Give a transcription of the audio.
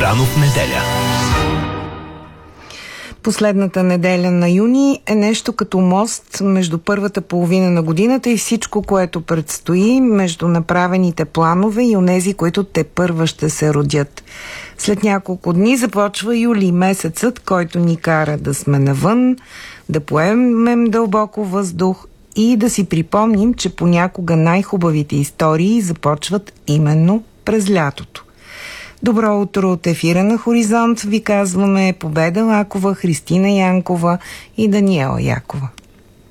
Рано в неделя. Последната неделя на юни е нещо като мост между първата половина на годината и всичко, което предстои, между направените планове и онези, които тепърва ще се родят. След няколко дни започва юли, месецът, който ни кара да сме навън, да поемем дълбоко въздух и да си припомним, че понякога най-хубавите истории започват именно през лятото. Добро утро от ефира на Хоризонт ви казваме Победа Лакова, Христина Янкова и Даниела Якова.